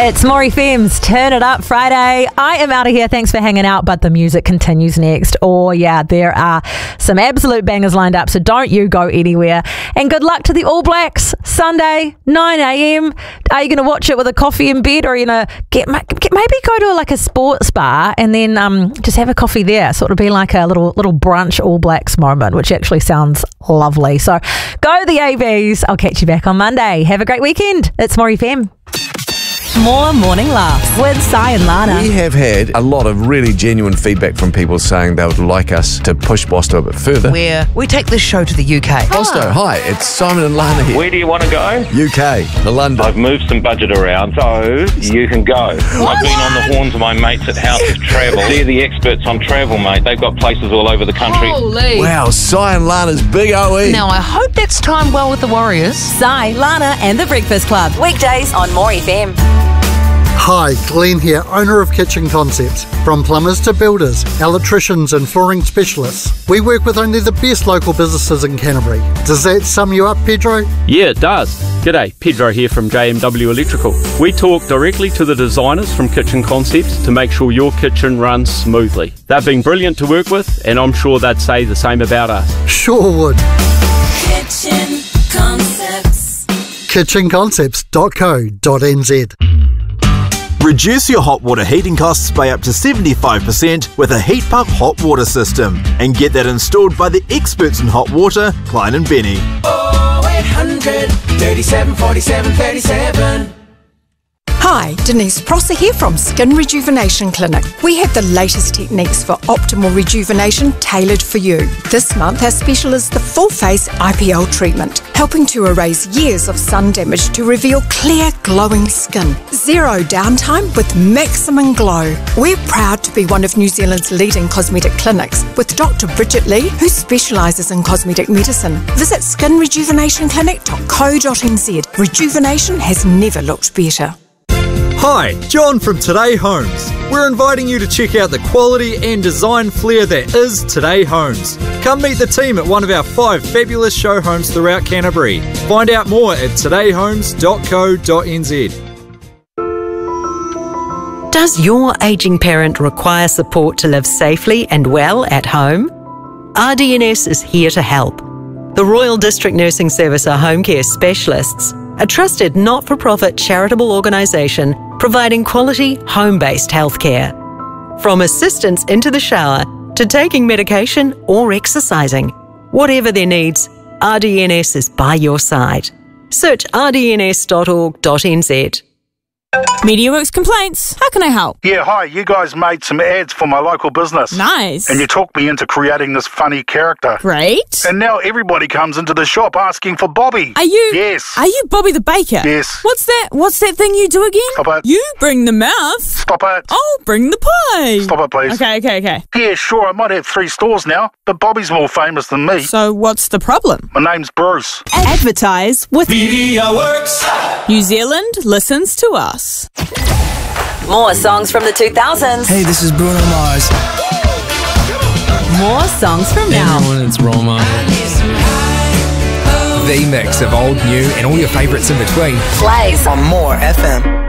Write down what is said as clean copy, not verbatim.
It's More FM's Turn It Up Friday. I am out of here. Thanks for hanging out, but the music continues next. Oh, yeah, there are some absolute bangers lined up, so don't you go anywhere. And good luck to the All Blacks Sunday, 9 a.m. Are you going to watch it with a coffee in bed, or are you going to maybe go to a sports bar and then just have a coffee there? So it'll be like a little brunch All Blacks moment, which actually sounds lovely. So go the AVs. I'll catch you back on Monday. Have a great weekend. It's More FM. More morning laughs with Sai and Lana. We have had a lot of really genuine feedback from people saying they would like us to push Bosto a bit further. Where we take this show to the UK. Bosto, hi, it's Simon and Lana here. Where do you want to go? UK, to London. I've moved some budget around, so you can go. I've been on the horn to my mates at House of Travel. They're the experts on travel, mate. They've got places all over the country. Holy. Wow, Sai and Lana's big OE. Now, I hope that's timed well with the Warriors. Sai, Lana and The Breakfast Club. Weekdays on More FM. Hi, Glenn here, owner of Kitchen Concepts. From plumbers to builders, electricians and flooring specialists, we work with only the best local businesses in Canterbury. Does that sum you up, Pedro? Yeah, it does. G'day, Pedro here from JMW Electrical. We talk directly to the designers from Kitchen Concepts to make sure your kitchen runs smoothly. They've been brilliant to work with, and I'm sure they'd say the same about us. Sure would. Kitchen Concepts. kitchenconcepts.co.nz. Reduce your hot water heating costs by up to 75% with a heat pump hot water system, and get that installed by the experts in hot water, Klein and Benny. 0800 37 47 37. Hi, Denise Prosser here from Skin Rejuvenation Clinic. We have the latest techniques for optimal rejuvenation tailored for you. This month, our special is the full face IPL treatment, helping to erase years of sun damage to reveal clear, glowing skin. Zero downtime with maximum glow. We're proud to be one of New Zealand's leading cosmetic clinics with Dr. Bridget Lee, who specialises in cosmetic medicine. Visit skinrejuvenationclinic.co.nz. Rejuvenation has never looked better. Hi, John from Today Homes. We're inviting you to check out the quality and design flair that is Today Homes. Come meet the team at one of our 5 fabulous show homes throughout Canterbury. Find out more at todayhomes.co.nz. Does your ageing parent require support to live safely and well at home? RDNS is here to help. The Royal District Nursing Service are home care specialists, a trusted not-for-profit charitable organisation providing quality home-based healthcare. From assistance into the shower to taking medication or exercising, whatever their needs, RDNS is by your side. Search rdns.org.nz. MediaWorks complaints. How can I help? Yeah, hi. You guys made some ads for my local business. Nice. And you talked me into creating this funny character. Great. And now everybody comes into the shop asking for Bobby. Are you? Yes. Are you Bobby the Baker? Yes. What's that thing you do again? Stop it. You bring the mouth. Stop it. I'll bring the pie. Stop it, please. Okay. Yeah, sure. I might have 3 stores now, but Bobby's more famous than me. So what's the problem? My name's Bruce. Advertise with MediaWorks. New Zealand listens to us. More songs from the 2000s. Hey, this is Bruno Mars. More songs from now. Hey everyone, it's Roma. The mix of old, new, and all your favourites in between. Plays on More FM.